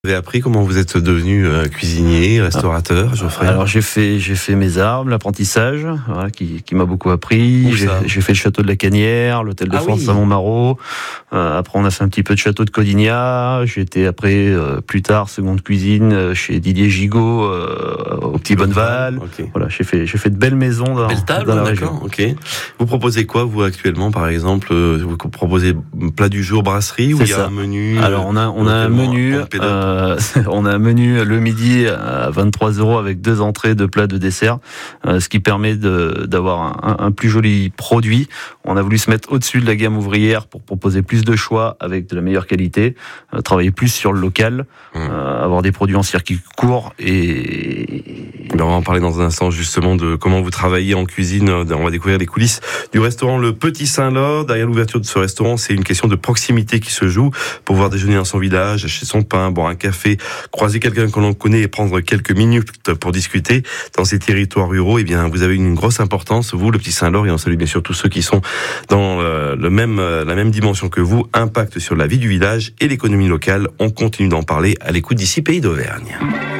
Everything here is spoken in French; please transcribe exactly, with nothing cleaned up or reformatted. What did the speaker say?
Vous avez appris comment vous êtes devenu euh, cuisinier, restaurateur, Geoffrey? Alors j'ai fait j'ai fait mes armes, l'apprentissage, voilà, qui, qui m'a beaucoup appris. J'ai, j'ai fait le château de la Canière, l'hôtel de Ah France oui. à Montmarot. Euh, après on a fait un petit peu de château de Codignat. J'ai été après euh, plus tard seconde cuisine euh, chez Didier Gigot euh, au Petit Bonneval. Okay. Voilà, j'ai fait j'ai fait de belles maisons dans, Belle table, dans la d'accord, région. ok. Vous proposez quoi vous actuellement par exemple? Vous proposez plat du jour brasserie ou C'est il y a ça. un menu? Alors on a on a un menu. Euh, on a un menu le midi à vingt-trois euros avec deux entrées, deux plats, deux desserts, euh, ce qui permet de, d'avoir un, un plus joli produit. On a voulu se mettre au-dessus de la gamme ouvrière pour proposer plus de choix avec de la meilleure qualité, euh, travailler plus sur le local, mmh. euh, avoir des produits en circuit court et... On va en parler dans un instant justement de comment vous travaillez en cuisine. On va découvrir les coulisses du restaurant Le Petit Saint-Laure. Derrière l'ouverture de ce restaurant, c'est une question de proximité qui se joue. Pouvoir déjeuner dans son village, acheter son pain, boire un café, croiser quelqu'un que l'on connaît et prendre quelques minutes pour discuter dans ces territoires ruraux, eh bien, vous avez une grosse importance, vous, Le Petit Saint-Laure, et on salue bien sûr tous ceux qui sont dans le même, la même dimension que vous, impact sur la vie du village et l'économie locale. On continue d'en parler à l'écoute d'ici Pays d'Auvergne.